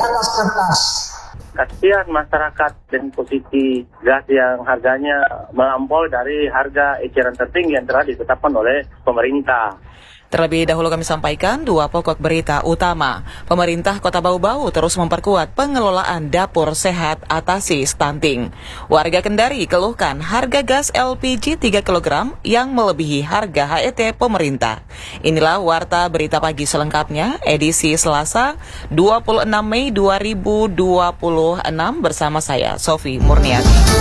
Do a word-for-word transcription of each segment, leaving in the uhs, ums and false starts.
atas kertas. Kasihan masyarakat dengan posisi gas yang harganya melampaui dari harga eceran tertinggi yang telah ditetapkan oleh pemerintah. Terlebih dahulu kami sampaikan dua pokok berita utama. Pemerintah Kota Bau-Bau terus memperkuat pengelolaan dapur sehat atasi stunting. Warga Kendari keluhkan harga gas L P G tiga kilogram yang melebihi harga H E T pemerintah. Inilah Warta Berita Pagi selengkapnya, edisi Selasa dua puluh enam Mei dua ribu dua puluh enam bersama saya, Sofi Murniati.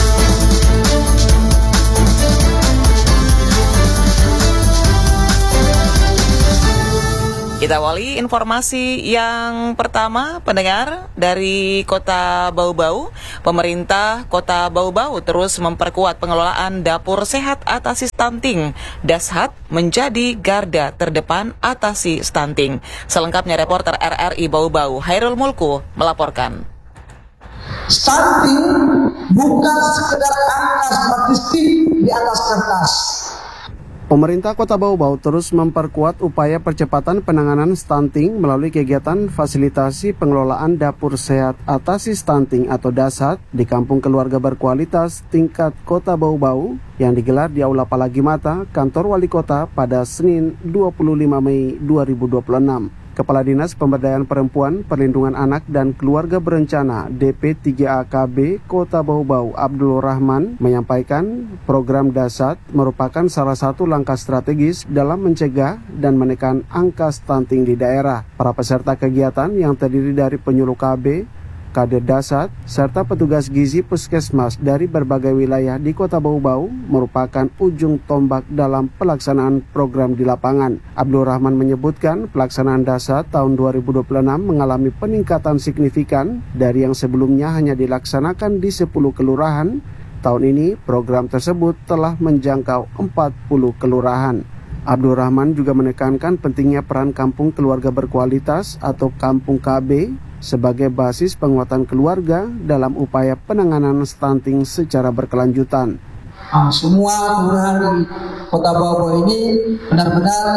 Kita awali informasi yang pertama, pendengar, dari Kota Bau-Bau. Pemerintah Kota Bau-Bau terus memperkuat pengelolaan dapur sehat atasi stunting. Dashat menjadi garda terdepan atasi stunting. Selengkapnya reporter R R I Bau-Bau, Hairul Mulku, melaporkan. Stunting bukan sekedar angka statistik di atas kertas. Pemerintah Kota Bau-Bau terus memperkuat upaya percepatan penanganan stunting melalui kegiatan fasilitasi pengelolaan dapur sehat atasi stunting atau Dashat di Kampung Keluarga Berkualitas tingkat Kota Bau-Bau yang digelar di Aula Palagimata, Kantor Wali Kota pada Senin dua puluh lima Mei dua ribu dua puluh enam. Kepala Dinas Pemberdayaan Perempuan, Perlindungan Anak dan Keluarga Berencana D P tiga A K B Kota Bau-Bau Abdul Rahman menyampaikan program Dashat merupakan salah satu langkah strategis dalam mencegah dan menekan angka stunting di daerah. Para peserta kegiatan yang terdiri dari penyuluh K B, kader Dashat, serta petugas gizi puskesmas dari berbagai wilayah di Kota Bau-Bau merupakan ujung tombak dalam pelaksanaan program di lapangan. Abdul Rahman menyebutkan pelaksanaan Dashat tahun dua ribu dua puluh enam mengalami peningkatan signifikan dari yang sebelumnya hanya dilaksanakan di sepuluh kelurahan. Tahun ini program tersebut telah menjangkau empat puluh kelurahan. Abdul Rahman juga menekankan pentingnya peran Kampung Keluarga Berkualitas atau Kampung K B sebagai basis penguatan keluarga dalam upaya penanganan stunting secara berkelanjutan. Uh, semua kelurahan di Kota Bau-Bau ini benar-benar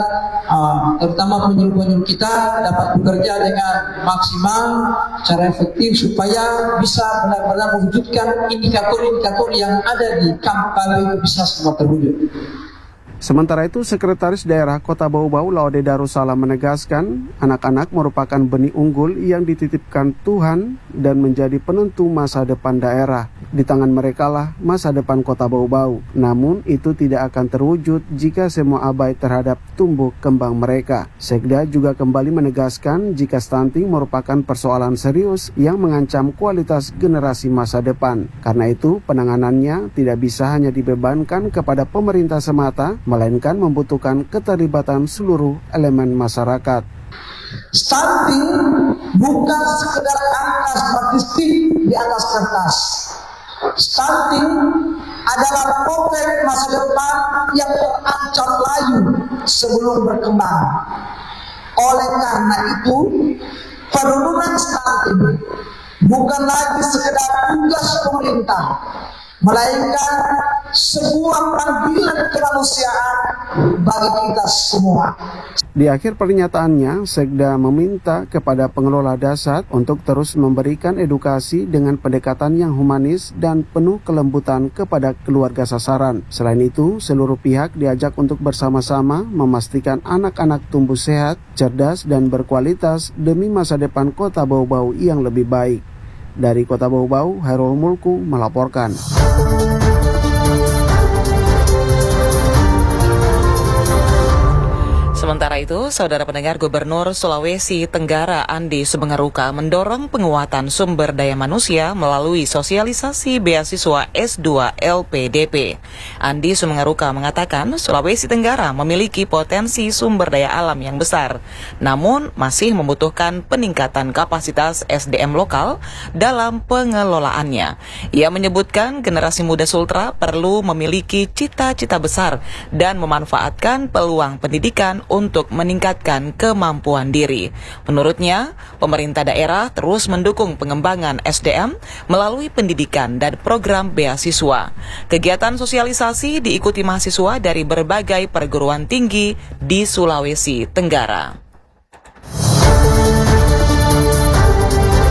uh, terutama penyuluh-penyuluh kita dapat bekerja dengan maksimal, cara efektif supaya bisa benar-benar mewujudkan indikator-indikator yang ada di Kampung K B itu bisa semua terwujud. Sementara itu, Sekretaris Daerah Kota Bau-Bau Laude Darussalam menegaskan anak-anak merupakan benih unggul yang dititipkan Tuhan dan menjadi penentu masa depan daerah. Di tangan merekalah masa depan Kota Bau-Bau. Namun itu tidak akan terwujud jika semua abai terhadap tumbuh kembang mereka. Sekda juga kembali menegaskan jika stunting merupakan persoalan serius yang mengancam kualitas generasi masa depan. Karena itu penanganannya tidak bisa hanya dibebankan kepada pemerintah semata, melainkan membutuhkan keterlibatan seluruh elemen masyarakat. Stunting bukan sekedar angka statistik di atas kertas. Stunting adalah potret masa depan yang terancam layu sebelum berkembang. Oleh karena itu, penurunan stunting bukan lagi sekedar tugas pemerintah, melainkan sebuah panggilan kemanusiaan bagi kita semua. Di akhir pernyataannya, Sekda meminta kepada pengelola Dashat untuk terus memberikan edukasi dengan pendekatan yang humanis dan penuh kelembutan kepada keluarga sasaran. Selain itu, seluruh pihak diajak untuk bersama-sama memastikan anak-anak tumbuh sehat, cerdas, dan berkualitas demi masa depan Kota Bau-Bau yang lebih baik. Dari Kota Bau-Bau, Hairul Mulku melaporkan. Sementara itu, saudara pendengar, Gubernur Sulawesi Tenggara Andi Sumengeruka mendorong penguatan sumber daya manusia melalui sosialisasi beasiswa S dua L P D P. Andi Sumengeruka mengatakan Sulawesi Tenggara memiliki potensi sumber daya alam yang besar, namun masih membutuhkan peningkatan kapasitas S D M lokal dalam pengelolaannya. Ia menyebutkan generasi muda Sultra perlu memiliki cita-cita besar dan memanfaatkan peluang pendidikan untuk meningkatkan kemampuan diri. Menurutnya, pemerintah daerah terus mendukung pengembangan S D M melalui pendidikan dan program beasiswa. Kegiatan sosialisasi diikuti mahasiswa dari berbagai perguruan tinggi di Sulawesi Tenggara.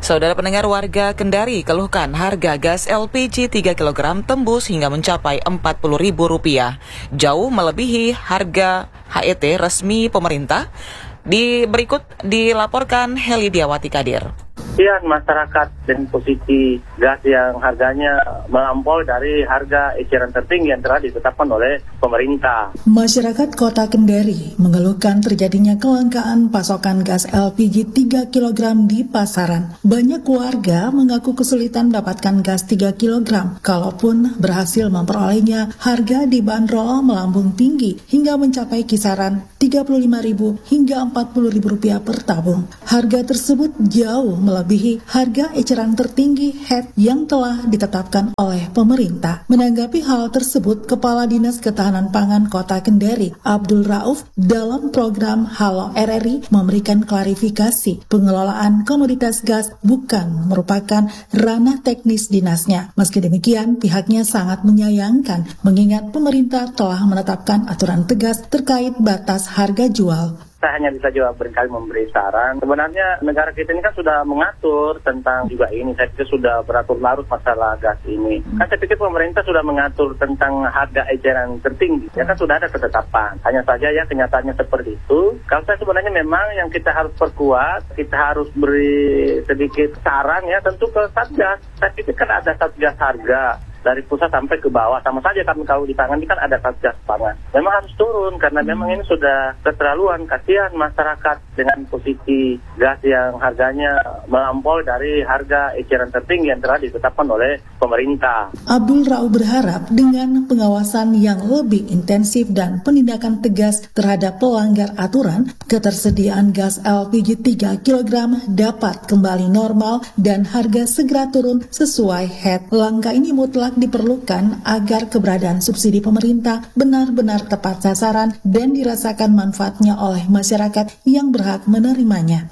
Saudara pendengar, warga Kendari keluhkan harga gas L P G tiga kilogram tembus hingga mencapai empat puluh ribu rupiah, jauh melebihi harga H E T resmi pemerintah. Di berikut dilaporkan Heli Diawati Kadir. Sebagian masyarakat dengan posisi gas yang harganya melampaui dari harga eceran tertinggi yang telah ditetapkan oleh pemerintah. Masyarakat Kota Kendari mengeluhkan terjadinya kelangkaan pasokan gas L P G tiga kilogram di pasaran. Banyak warga mengaku kesulitan mendapatkan gas tiga kilogram. Kalaupun berhasil memperolehnya, harga dibanderol melambung tinggi hingga mencapai kisaran tiga puluh lima ribu hingga empat puluh ribu rupiah per tabung. Harga tersebut jauh melebihi harga eceran tertinggi H E T yang telah ditetapkan oleh pemerintah. Menanggapi hal tersebut, Kepala Dinas Ketahanan Pangan Kota Kendari, Abdul Rauf, dalam program Halo R R I memberikan klarifikasi pengelolaan komoditas gas bukan merupakan ranah teknis dinasnya. Meski demikian, pihaknya sangat menyayangkan mengingat pemerintah telah menetapkan aturan tegas terkait batas harga jual. Saya hanya bisa juga berkali memberi saran. Sebenarnya negara kita ini kan sudah mengatur tentang juga ini. Saya pikir sudah beratur larut masalah gas ini. Kan saya pikir pemerintah sudah mengatur tentang harga eceran tertinggi. Ya kan sudah ada ketetapan. Hanya saja ya kenyataannya seperti itu. Kalau saya sebenarnya memang yang kita harus perkuat, kita harus beri sedikit saran ya tentu ke Satgas. Saya pikir kan ada Satgas harga. Dari pusat sampai ke bawah, sama saja kami kalau di pangan ini kan ada Satgas Pangan. Memang harus turun karena memang ini sudah keterlaluan. Kasihan masyarakat dengan posisi gas yang harganya melampaui dari harga eceran tertinggi yang telah ditetapkan oleh pemerintah. Abdul Rauf berharap dengan pengawasan yang lebih intensif dan penindakan tegas terhadap pelanggar aturan, ketersediaan gas L P G tiga kilogram dapat kembali normal dan harga segera turun sesuai H E T. Langkah ini mutlak diperlukan agar keberadaan subsidi pemerintah benar-benar tepat sasaran dan dirasakan manfaatnya oleh masyarakat yang berhak menerimanya.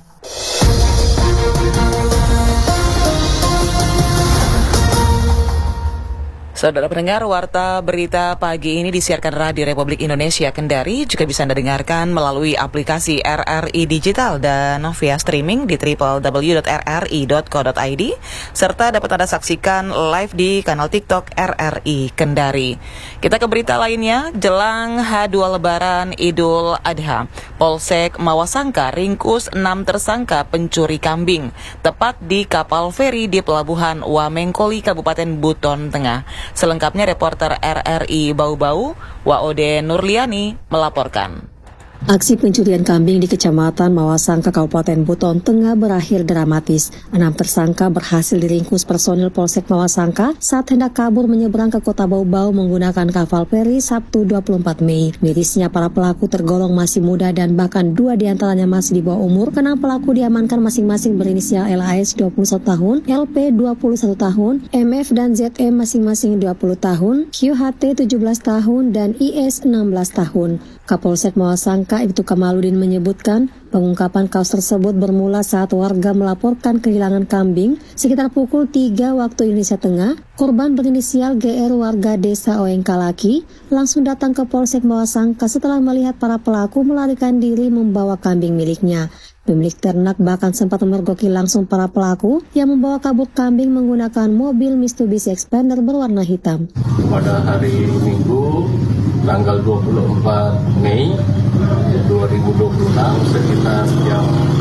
Saudara pendengar, warta berita pagi ini disiarkan Radio Republik Indonesia Kendari, juga bisa Anda dengarkan melalui aplikasi R R I Digital dan via streaming di w w w dot r r i dot co dot i d, serta dapat Anda saksikan live di kanal TikTok R R I Kendari. Kita ke berita lainnya. Jelang H dua Lebaran Idul Adha, Polsek Mawasangka ringkus enam tersangka pencuri kambing, tepat di kapal feri di Pelabuhan Wamengkoli, Kabupaten Buton Tengah. Selengkapnya reporter R R I Bau-Bau, Waode Nurliani melaporkan. Aksi pencurian kambing di Kecamatan Mawasangka, Kabupaten Buton Tengah berakhir dramatis. Enam tersangka berhasil diringkus personil Polsek Mawasangka saat hendak kabur menyeberang ke Kota Bau-Bau menggunakan kapal feri Sabtu dua puluh empat Mei. Mirisnya para pelaku tergolong masih muda dan bahkan dua diantaranya masih di bawah umur. Kenang pelaku diamankan masing-masing berinisial L A S dua puluh satu tahun, L P dua puluh satu tahun, M F dan Z M masing-masing dua puluh tahun, Q H T tujuh belas tahun, dan I S enam belas tahun. Kapolsek Mawasangka Ibtu Kamaludin menyebutkan pengungkapan kasus tersebut bermula saat warga melaporkan kehilangan kambing sekitar pukul tiga waktu Indonesia Tengah. Korban berinisial G R warga desa Oengkalaki langsung datang ke Polsek Mawasangka setelah melihat para pelaku melarikan diri membawa kambing miliknya. Pemilik ternak bahkan sempat memergoki langsung para pelaku yang membawa kabur kambing menggunakan mobil Mitsubishi Expander berwarna hitam. Pada hari Minggu tanggal dua puluh empat Mei dua ribu dua puluh enam sekitar jam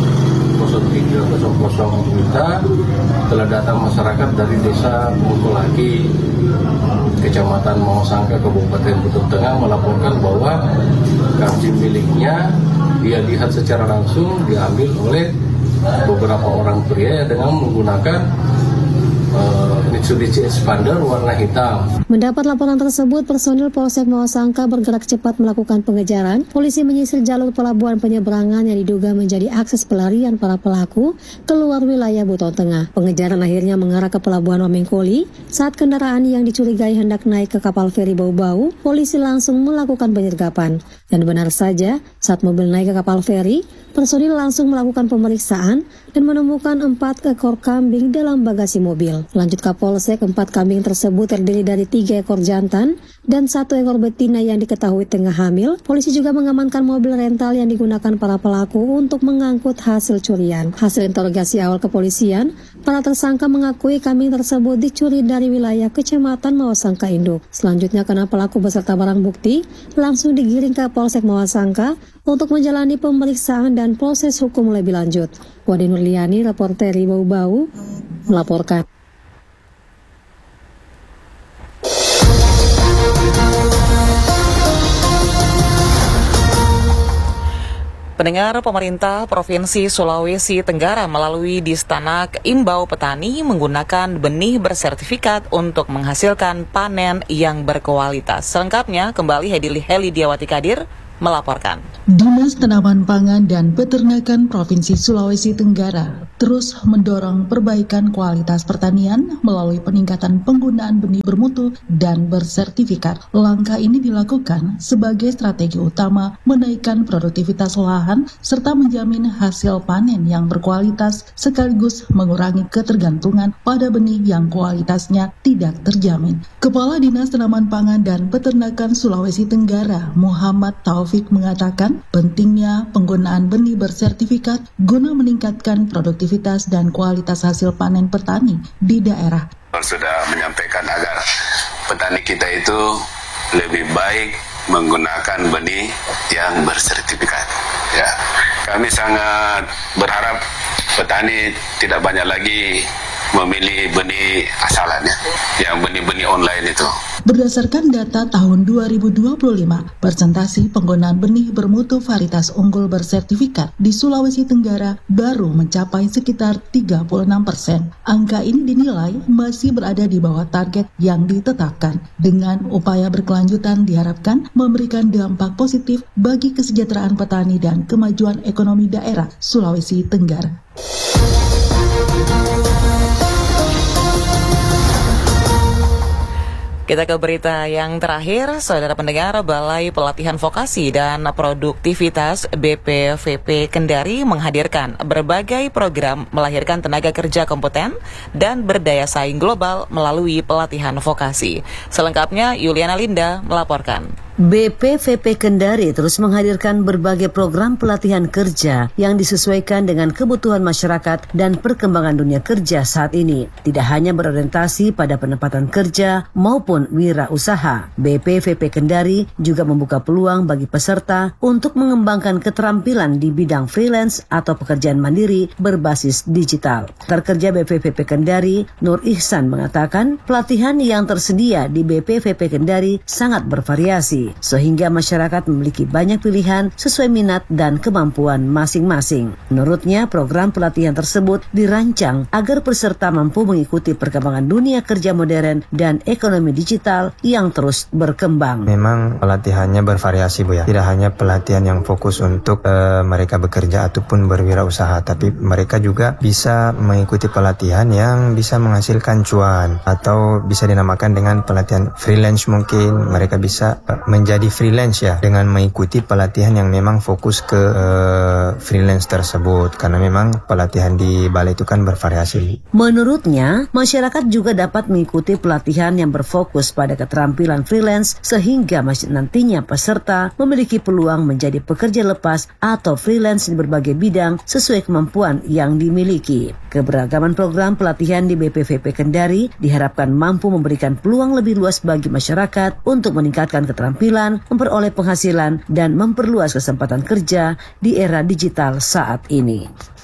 tiga Wita telah datang masyarakat dari desa Mengkolaki, Kecamatan Mawasangka, Kabupaten Buton Tengah melaporkan bahwa kambing miliknya dia lihat secara langsung diambil oleh beberapa orang pria dengan menggunakan uh, Mitsubishi Expander warna hitam. Mendapat laporan tersebut, personil Polsek Mawasangka bergerak cepat melakukan pengejaran. Polisi menyisir jalur pelabuhan penyeberangan yang diduga menjadi akses pelarian para pelaku keluar wilayah Buton Tengah. Pengejaran akhirnya mengarah ke Pelabuhan Wamengkoli. Saat kendaraan yang dicurigai hendak naik ke kapal feri Bau-Bau, polisi langsung melakukan penyergapan. Dan benar saja, saat mobil naik ke kapal feri, personil langsung melakukan pemeriksaan dan menemukan empat ekor kambing dalam bagasi mobil. Lanjut Kapolsek, empat kambing tersebut terdiri dari tiga ekor jantan dan satu ekor betina yang diketahui tengah hamil. Polisi juga mengamankan mobil rental yang digunakan para pelaku untuk mengangkut hasil curian. Hasil interogasi awal kepolisian, para tersangka mengakui kambing tersebut dicuri dari wilayah Kecamatan Mawasangka Induk. Selanjutnya karena pelaku beserta barang bukti langsung digiring ke Polsek Mawasangka untuk menjalani pemeriksaan dan proses hukum lebih lanjut. Wadi Nurliani, reporter Bau Bau, melaporkan. Pendengar, pemerintah Provinsi Sulawesi Tenggara melalui Distanak imbau petani menggunakan benih bersertifikat untuk menghasilkan panen yang berkualitas. Selengkapnya kembali Hedi Heli Diawati Kadir melaporkan. Dinas Tanaman Pangan dan Peternakan Provinsi Sulawesi Tenggara terus mendorong perbaikan kualitas pertanian melalui peningkatan penggunaan benih bermutu dan bersertifikat. Langkah ini dilakukan sebagai strategi utama menaikkan produktivitas lahan serta menjamin hasil panen yang berkualitas sekaligus mengurangi ketergantungan pada benih yang kualitasnya tidak terjamin. Kepala Dinas Tanaman Pangan dan Peternakan Sulawesi Tenggara, Muhammad Taufik, mengatakan pentingnya penggunaan benih bersertifikat guna meningkatkan produktivitas dan kualitas hasil panen petani di daerah. Sudah menyampaikan agar petani kita itu lebih baik menggunakan benih yang bersertifikat. Ya, kami sangat berharap petani tidak banyak lagi memilih benih asalannya, yang benih-benih online itu. Berdasarkan data tahun dua ribu dua puluh lima, persentase penggunaan benih bermutu varietas unggul bersertifikat di Sulawesi Tenggara baru mencapai sekitar tiga puluh enam persen. Angka ini dinilai masih berada di bawah target yang ditetapkan. Dengan upaya berkelanjutan diharapkan memberikan dampak positif bagi kesejahteraan petani dan kemajuan ekonomi daerah Sulawesi Tenggara. Kita ke berita yang terakhir, saudara pendengar. Balai Pelatihan Vokasi dan Produktivitas B P V P Kendari menghadirkan berbagai program melahirkan tenaga kerja kompeten dan berdaya saing global melalui pelatihan vokasi. Selengkapnya Yuliana Linda melaporkan. B P V P Kendari terus menghadirkan berbagai program pelatihan kerja yang disesuaikan dengan kebutuhan masyarakat dan perkembangan dunia kerja saat ini. Tidak hanya berorientasi pada penempatan kerja maupun wirausaha, B P V P Kendari juga membuka peluang bagi peserta untuk mengembangkan keterampilan di bidang freelance atau pekerjaan mandiri berbasis digital. Kerja B P V P Kendari, Nur Ihsan, mengatakan pelatihan yang tersedia di B P V P Kendari sangat bervariasi, sehingga masyarakat memiliki banyak pilihan sesuai minat dan kemampuan masing-masing. Menurutnya, program pelatihan tersebut dirancang agar peserta mampu mengikuti perkembangan dunia kerja modern dan ekonomi digital yang terus berkembang. Memang pelatihannya bervariasi, Bu, ya. Tidak hanya pelatihan yang fokus untuk uh, mereka bekerja ataupun berwirausaha, tapi mereka juga bisa mengikuti pelatihan yang bisa menghasilkan cuan, atau bisa dinamakan dengan pelatihan freelance. Mungkin mereka bisa uh, menjadi freelance, ya, dengan mengikuti pelatihan yang memang fokus ke uh, freelance tersebut, karena memang pelatihan di balai itu kan bervariasi. Menurutnya, masyarakat juga dapat mengikuti pelatihan yang berfokus pada keterampilan freelance sehingga nantinya peserta memiliki peluang menjadi pekerja lepas atau freelance di berbagai bidang sesuai kemampuan yang dimiliki. Keberagaman program pelatihan di B P V P Kendari diharapkan mampu memberikan peluang lebih luas bagi masyarakat untuk meningkatkan keterampilan, memperoleh penghasilan, dan memperluas kesempatan kerja di era digital saat ini.